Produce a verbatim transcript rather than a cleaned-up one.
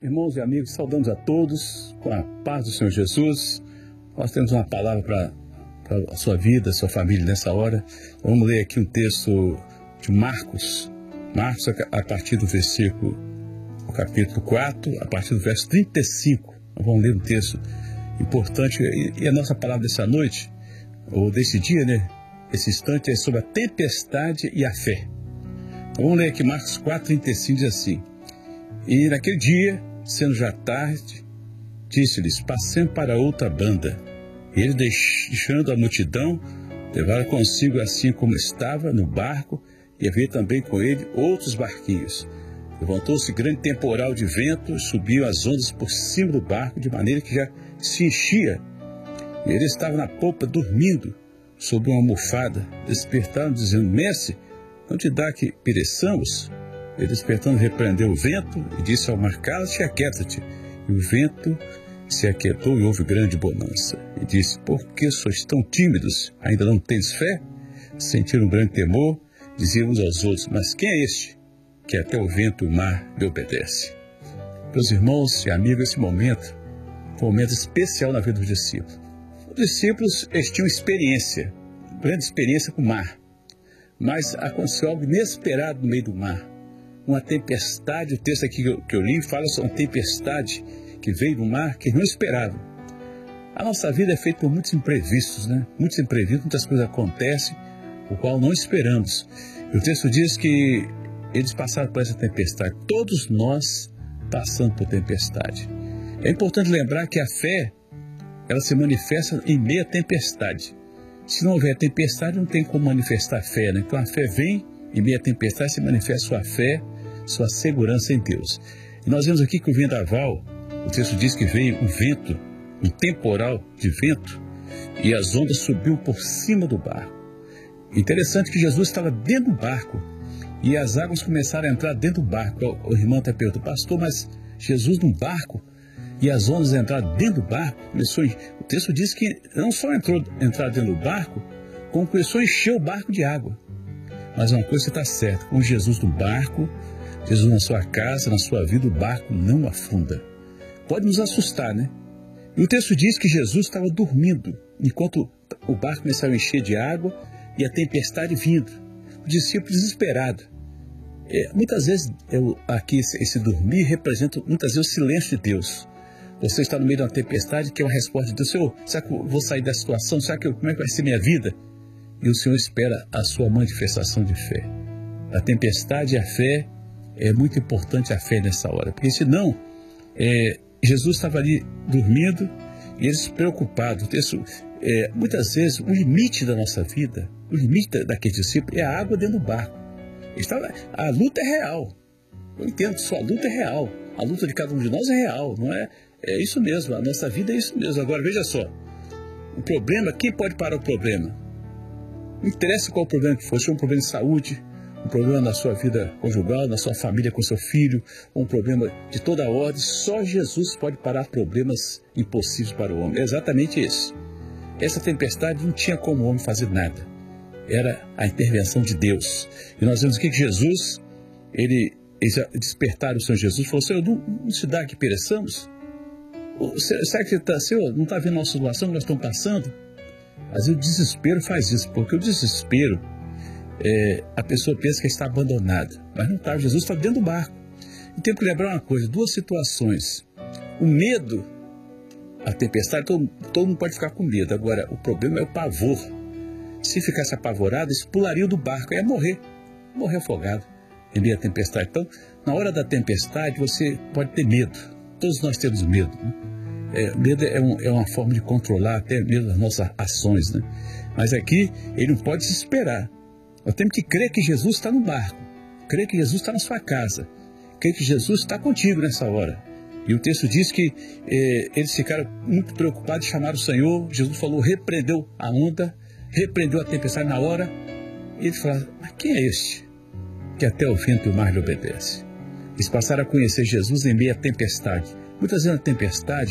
Irmãos e amigos, saudamos a todos com a paz do Senhor Jesus. Nós temos uma palavra para a sua vida, a sua família nessa hora. Vamos ler aqui um texto de Marcos. Marcos, a partir do versículo, o capítulo quatro, a partir do verso trinta e cinco. Nós vamos ler um texto importante. E a nossa palavra dessa noite, ou desse dia, né? Esse instante é sobre a tempestade e a fé. Então, vamos ler aqui Marcos quatro, trinta e cinco, diz assim: E naquele dia, sendo já tarde, disse-lhes: passem para outra banda. E ele, deixando a multidão, levaram consigo assim como estava no barco, e havia também com ele outros barquinhos. Levantou-se grande temporal de vento, subiam as ondas por cima do barco, de maneira que já se enchia. E ele estava na popa, dormindo, sob uma almofada. Despertaram, dizendo: Mestre, não te dá que pereçamos? Ele, despertando, repreendeu o vento e disse ao mar: cala-te e aquieta-te. E o vento se aquietou e houve grande bonança. E disse: por que sois tão tímidos? Ainda não tendes fé? Sentiram um grande temor, diziam uns aos outros: mas quem é este, que até o vento e o mar lhe obedece? Meus irmãos e amigos, esse momento foi um momento especial na vida dos discípulos. Os discípulos, eles tinham experiência, grande experiência com o mar. Mas aconteceu algo inesperado no meio do mar. Uma tempestade, o texto aqui que eu, que eu li fala sobre uma tempestade que veio do mar, que eles não esperavam. A nossa vida é feita por muitos imprevistos, né? Muitos imprevistos, muitas coisas acontecem, o qual não esperamos. E o texto diz que eles passaram por essa tempestade. Todos nós passamos por tempestade. É importante lembrar que a fé, ela se manifesta em meio à tempestade. Se não houver tempestade, não tem como manifestar fé, né? Então a fé vem, em meio à tempestade se manifesta sua fé, sua segurança em Deus. E nós vemos aqui que o vendaval, o texto diz que veio um vento, um temporal de vento, e as ondas subiam por cima do barco. Interessante que Jesus estava dentro do barco, e as águas começaram a entrar dentro do barco. O irmão até perguntou: pastor, mas Jesus num barco, e as ondas entraram dentro do barco? Começou, o texto diz que não só entrou, entrar dentro do barco, como começou a encher o barco de água. Mas uma coisa está certa: com Jesus no barco, Jesus na sua casa, na sua vida, o barco não afunda. Pode nos assustar, né? E o texto diz que Jesus estava dormindo, enquanto o barco começava a encher de água e a tempestade vindo. O discípulo desesperado. É, muitas vezes, eu, aqui esse, esse dormir representa muitas vezes o silêncio de Deus. Você está no meio de uma tempestade, que é uma resposta de Deus: Senhor, será que eu vou sair dessa situação? Será que eu, como é que vai ser minha vida? E o Senhor espera a sua manifestação de fé. A tempestade e a fé, é muito importante a fé nessa hora. Porque senão, é, Jesus estava ali dormindo e eles preocupados. Isso, é, muitas vezes, o limite da nossa vida, o limite daquele discípulo é a água dentro do barco. Estava, a luta é real. Eu entendo que sua luta é real. A luta de cada um de nós é real. Não é, é isso mesmo. A nossa vida é isso mesmo. Agora, veja só. O problema, quem pode parar o problema? Não interessa qual o problema que for, se for um problema de saúde, um problema na sua vida conjugal, na sua família com seu filho, um problema de toda a ordem, só Jesus pode parar problemas impossíveis para o homem. É exatamente isso. Essa tempestade não tinha como o homem fazer nada. Era a intervenção de Deus. E nós vemos aqui que Jesus, ele, eles despertaram o Senhor Jesus e falou: Senhor, não, não se dá que pereçamos? Será que você está, Senhor, não está vendo a nossa situação que nós estamos passando? Às vezes o desespero faz isso, porque o desespero, é, a pessoa pensa que está abandonada, mas não está. Jesus está dentro do barco. E tem que lembrar uma coisa: duas situações. O medo, a tempestade, todo, todo mundo pode ficar com medo. Agora, o problema é o pavor. Se ficasse apavorado, eles pulariam do barco, ia morrer, morrer afogado em meio à tempestade. Então, na hora da tempestade, você pode ter medo. Todos nós temos medo, né? É, medo é, um, é uma forma de controlar até mesmo as nossas ações, né? Mas aqui, ele não pode se esperar. Nós temos que crer que Jesus está no barco, crer que Jesus está na sua casa, crer que Jesus está contigo nessa hora. E o texto diz que eh, eles ficaram muito preocupados, chamaram o Senhor. Jesus falou, repreendeu a onda, repreendeu a tempestade na hora. E ele falou: mas quem é este que até o vento e o mar lhe obedece? Eles passaram a conhecer Jesus em meio à tempestade. Muitas vezes na tempestade,